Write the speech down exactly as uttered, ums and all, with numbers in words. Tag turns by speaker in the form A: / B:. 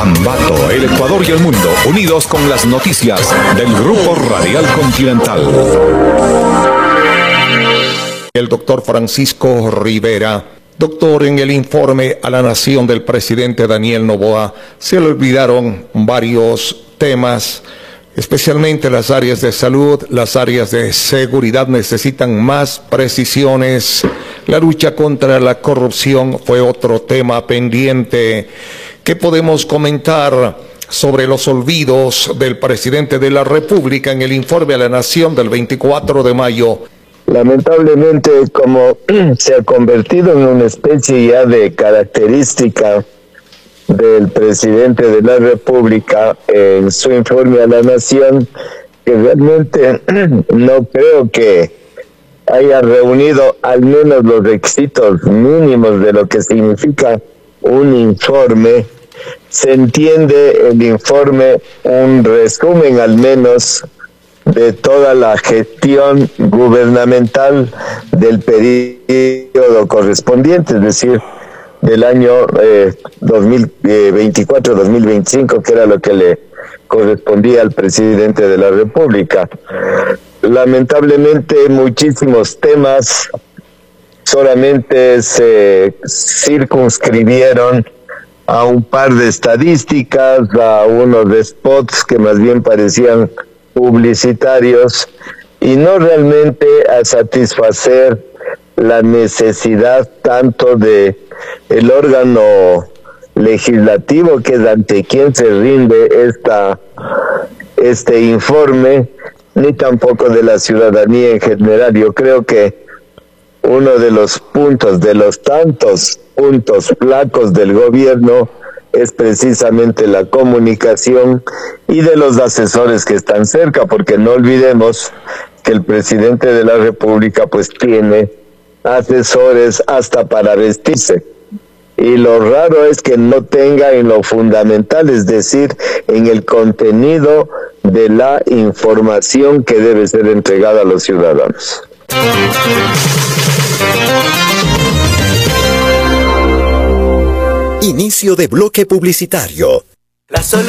A: Ambato, el Ecuador y el mundo, unidos con las noticias del Grupo Radial Continental.
B: El doctor Francisco Rivera. Doctor, en el informe a la Nación del presidente Daniel Noboa se le olvidaron varios temas, especialmente las áreas de salud, las áreas de seguridad necesitan más precisiones. La lucha contra la corrupción fue otro tema pendiente. ¿Qué podemos comentar sobre los olvidos del presidente de la República en el informe a la Nación del veinticuatro de mayo?
C: Lamentablemente, como se ha convertido en una especie ya de característica del presidente de la República en su informe a la Nación, que realmente no creo que haya reunido al menos los requisitos mínimos de lo que significa un informe. Se entiende el informe un resumen al menos de toda la gestión gubernamental del periodo correspondiente, es decir, del año eh, dos mil veinticuatro a dos mil veinticinco, que era lo que le correspondía al presidente de la República. Lamentablemente, muchísimos temas solamente se circunscribieron a un par de estadísticas, a unos de spots que más bien parecían publicitarios y no realmente a satisfacer la necesidad tanto de el órgano legislativo, que es ante quien se rinde esta este informe, ni tampoco de la ciudadanía en general. Yo creo que uno de los puntos, de los tantos puntos flacos del gobierno, es precisamente la comunicación y de los asesores que están cerca, porque no olvidemos que el presidente de la República pues tiene asesores hasta para vestirse, y lo raro es que no tenga en lo fundamental, es decir, en el contenido de la información que debe ser entregada a los ciudadanos.
D: Inicio de bloque publicitario.
E: La solución